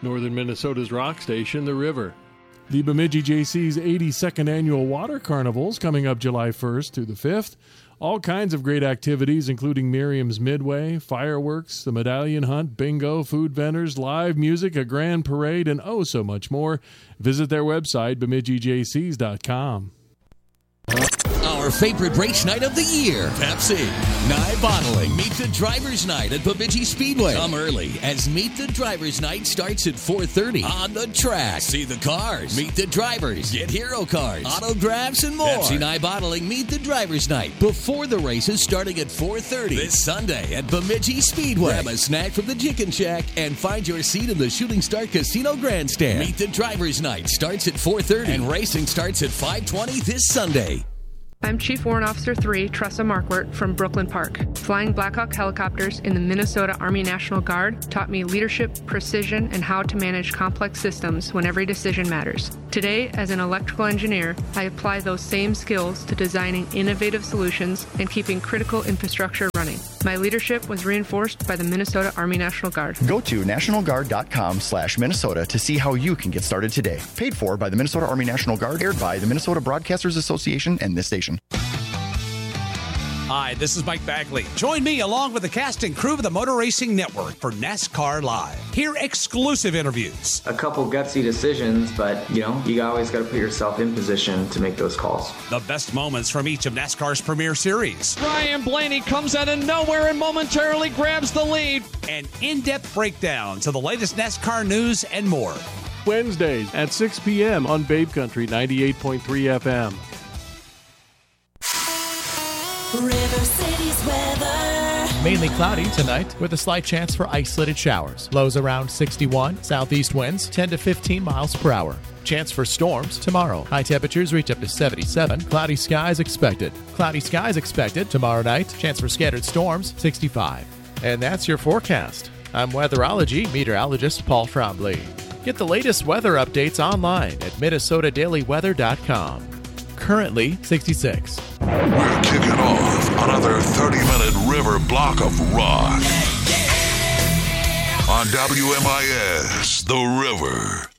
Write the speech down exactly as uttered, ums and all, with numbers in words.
Northern Minnesota's rock station, The River. The Bemidji J C's eighty-second Annual Water Carnival is coming up July first through the fifth. All kinds of great activities, including Miriam's Midway, fireworks, the medallion hunt, bingo, food vendors, live music, a grand parade, and oh so much more. Visit their website, bemidji j cs dot com. Our favorite race night of the year, Pepsi. Nye Bottling. Meet the Drivers' Night at Bemidji Speedway. Come early as Meet the Drivers' Night starts at four thirty on the track. See the cars, meet the drivers, get hero cards, autographs, and more. Pepsi Nye Bottling Meet the Drivers' Night before the races starting at four thirty this Sunday at Bemidji Speedway. Grab a snack from the Chicken Shack and find your seat in the Shooting Star Casino Grandstand. Meet the Drivers' Night starts at four thirty and racing starts at five twenty this Sunday. I'm Chief Warrant Officer three, Tressa Markwart from Brooklyn Park. Flying Black Hawk helicopters in the Minnesota Army National Guard taught me leadership, precision, and how to manage complex systems when every decision matters. Today, as an electrical engineer, I apply those same skills to designing innovative solutions and keeping critical infrastructure running. My leadership was reinforced by the Minnesota Army National Guard. Go to national guard dot com slash Minnesota to see how you can get started today. Paid for by the Minnesota Army National Guard, aired by the Minnesota Broadcasters Association and this station. Hi, this is Mike Bagley. Join me along with the cast and crew of the Motor Racing Network for NASCAR Live. Hear exclusive interviews. A couple gutsy decisions, but, you know, you always got to put yourself in position to make those calls. The best moments from each of NASCAR's premier series. Ryan Blaney comes out of nowhere and momentarily grabs the lead. And in-depth breakdowns of the latest NASCAR news and more. Wednesdays at six p.m. on Babe Country ninety-eight point three F M. River City's weather. Mainly cloudy tonight with a slight chance for isolated showers. Lows around sixty-one. Southeast winds ten to fifteen miles per hour. Chance for storms tomorrow. High temperatures reach up to seventy-seven. Cloudy skies expected. Cloudy skies expected tomorrow night. Chance for scattered storms sixty-five. And that's your forecast. I'm weatherology meteorologist Paul Trombley. Get the latest weather updates online at minnesota daily weather dot com. Currently sixty-six. We're kicking off another thirty-minute river block of rock on W M I S, The River.